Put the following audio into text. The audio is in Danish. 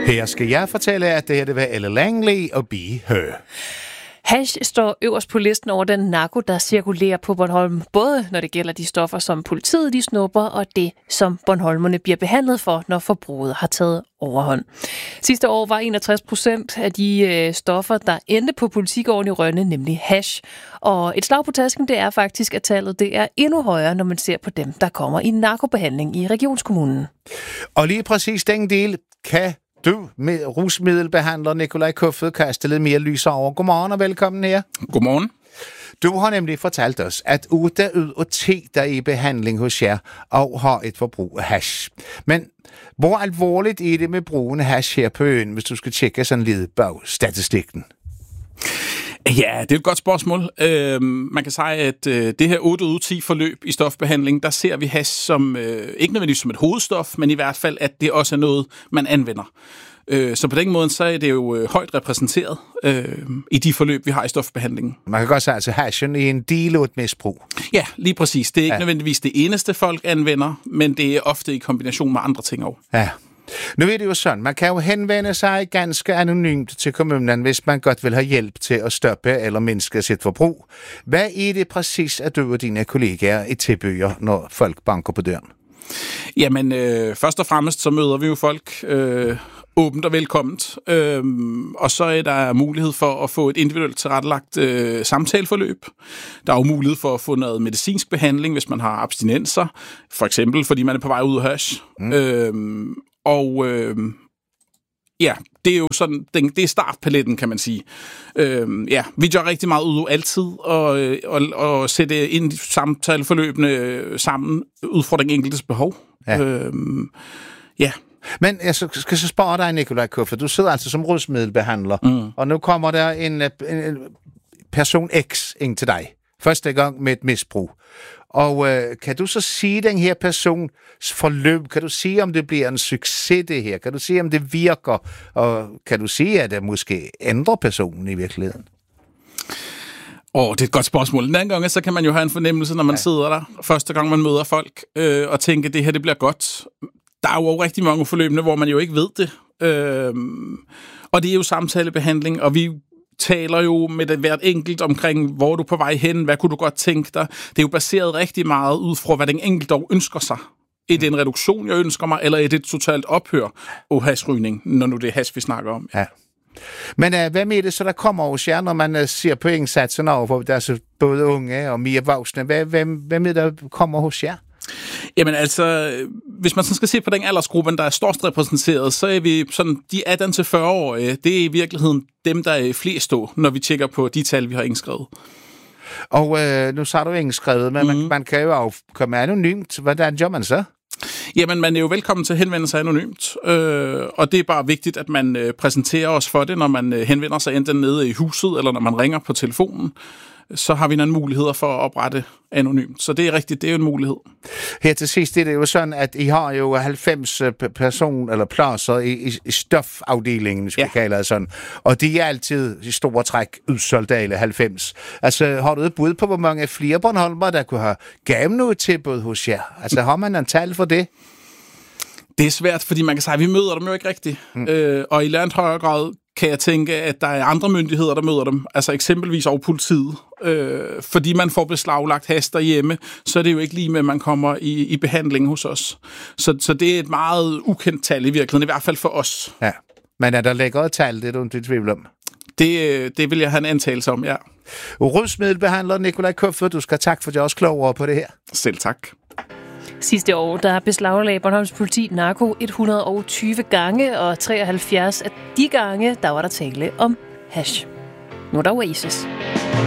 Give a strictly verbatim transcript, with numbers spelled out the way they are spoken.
Her skal jeg fortælle, at det her det var Elle Langley og Be Her. Hash står øverst på listen over den narko, der cirkulerer på Bornholm, både når det gælder de stoffer, som politiet de snupper, og det, som bornholmerne bliver behandlet for, når forbruget har taget overhånd. Sidste år var enogtres procent af de øh, stoffer, der endte på Politigården i Rønne, nemlig hash. Og et slag på tasken, det er faktisk, at tallet det er endnu højere, når man ser på dem, der kommer i narkobehandling i regionskommunen. Og lige præcis den del kan du, med rusmiddelbehandler Nikolaj Kofoed, kaste lidt mere lys over. Godmorgen og velkommen her. Godmorgen. Du har nemlig fortalt os, at otte ud af ti, der er i behandling hos jer, og har et forbrug af hash. Men hvor alvorligt er det med brugen af hash her på øen, hvis du skal tjekke sådan lidt bag statistikken? Ja, det er et godt spørgsmål. Øh, man kan sige, at øh, det her otte ud af ti forløb i stofbehandling, der ser vi hash som, øh, ikke nødvendigvis som et hovedstof, men i hvert fald, at det også er noget, man anvender. Øh, så på den måde, så er det jo øh, højt repræsenteret øh, i de forløb, vi har i stofbehandlingen. Man kan godt sige, at altså, hashen er en del af et misbrug. Ja, lige præcis. Det er ikke ja. nødvendigvis det eneste, folk anvender, men det er ofte i kombination med andre ting også. Ja. Nu er det jo sådan, man kan jo henvende sig ganske anonymt til kommunen, hvis man godt vil have hjælp til at stoppe eller mindske sit forbrug. Hvad er det præcis, at du og dine kollegaer i tilbyder, når folk banker på døren? Jamen, øh, først og fremmest så møder vi jo folk øh, åbent og velkomment, øh, og så er der mulighed for at få et individuelt tilrettelagt øh, samtaleforløb. Der er jo mulighed for at få noget medicinsk behandling, hvis man har abstinenser, for eksempel fordi man er på vej ud af hash. Mm. Øh, Og øh, ja, det er jo sådan, det er startpaletten, kan man sige. Øh, ja, vi gør rigtig meget ud altid, og, og, og sætte ind i samtaleforløbene sammen ud fra den enkeltes behov. Ja. Øh, ja. Men jeg skal så spørge dig, Nikolaj Kofoed, du sidder altså som rusmiddelbehandler, mm. og nu kommer der en, en person X ind til dig, første gang med et misbrug. Og øh, kan du så sige den her persons forløb? Kan du sige, om det bliver en succes, det her? Kan du sige, om det virker? Og kan du sige, at det måske ændrer personen i virkeligheden? Åh, oh, det er et godt spørgsmål. Den anden gang, så kan man jo have en fornemmelse, når man ja. sidder der, første gang man møder folk, øh, og tænker, at det her det bliver godt. Der er jo rigtig mange forløbene, hvor man jo ikke ved det. Øh, og det er jo samtalebehandling, og vi taler jo med det hvert enkelt omkring, hvor er du på vej hen, hvad kunne du godt tænke dig. Det er jo baseret rigtig meget ud fra, hvad den enkelte dog ønsker sig. Er det en reduktion, jeg ønsker mig, eller er det et totalt ophør af hashrygning, når nu det er hash, vi snakker om? Ja. Men uh, hvad med det, så der kommer hos jer, når man uh, ser på indsatsen over, hvor der er så både unge og mere voksne? Hvad, hvem, hvem er der kommer hos jer? Jamen altså, hvis man så skal se på den aldersgruppe, der er størst repræsenteret, så er vi sådan, de atten til fyrre-årige, det er i virkeligheden dem, der er flest stå, når vi tjekker på de tal, vi har indskrevet. Og øh, nu så har du indskrevet, men mm. man, man kan jo komme anonymt. Hvordan gør man så? Jamen, man er jo velkommen til at henvende sig anonymt, øh, og det er bare vigtigt, at man øh, præsenterer os for det, når man øh, henvender sig enten nede i huset, eller når man ringer på telefonen. Så har vi nogle muligheder for at oprette anonymt. Så det er rigtigt, det er jo en mulighed. Her til sidst er det jo sådan, at I har jo halvfems person eller pladser i, i, i stofafdelingen, skal ja. kalde det sådan. Og de er altid i store træk udsolgt af alle halvfems. Altså, har du et bud på, hvor mange flere Bornholmer, der kunne have gav noget tilbud hos jer? Altså, har man en tal for det? Det er svært, fordi man kan sige, at vi møder dem jo ikke rigtigt. Mm. Øh, og i langt højere grad kan jeg tænke, at der er andre myndigheder, der møder dem. Altså eksempelvis over politiet. Øh, fordi man får beslaglagt hash derhjemme, så er det jo ikke lige med, at man kommer i, i behandling hos os. Så, så det er et meget ukendt tal i virkeligheden, i hvert fald for os. Ja, men er der lækkere tal, det er du ikke tvivl om? Det, det vil jeg have en antagelse om, ja. Rusmiddelbehandler Nikolaj Kofoed, du skal tak for, at jeg også klogere på det her. Selv tak. Sidste år, der beslaglagde Bornholms politi narko et hundrede og tyve gange, og treoghalvfjerds af de gange, der var der tale om hash. Nu er der Oasis.